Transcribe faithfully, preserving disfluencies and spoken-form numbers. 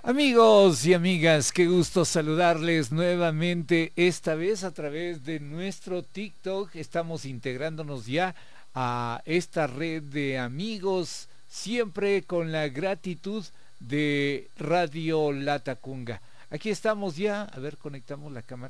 Amigos y amigas, qué gusto saludarles nuevamente, esta vez a través de nuestro TikTok. Estamos integrándonos ya a esta red de amigos, siempre con la gratitud de Radio Latacunga. Aquí estamos ya, a ver, conectamos la cámara.